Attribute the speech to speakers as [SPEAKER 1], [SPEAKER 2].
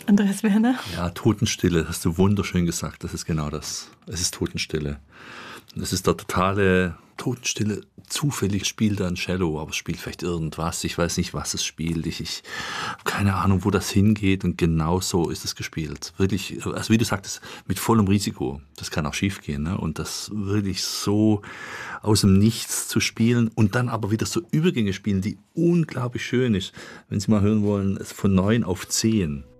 [SPEAKER 1] Andreas Werner?
[SPEAKER 2] Ja, Totenstille, hast du wunderschön gesagt. Das ist genau das. Es ist Totenstille. Es ist der totale Totenstille. Zufällig spielt er ein Cello, aber es spielt vielleicht irgendwas. Ich weiß nicht, was es spielt. Ich keine Ahnung, wo das hingeht. Und genau so ist es gespielt. Wirklich, also wie du sagtest, mit vollem Risiko. Das kann auch schief gehen. Ne? Und das wirklich so aus dem Nichts zu spielen und dann aber wieder so Übergänge spielen, die unglaublich schön ist. Wenn Sie mal hören wollen, von 9 auf 10.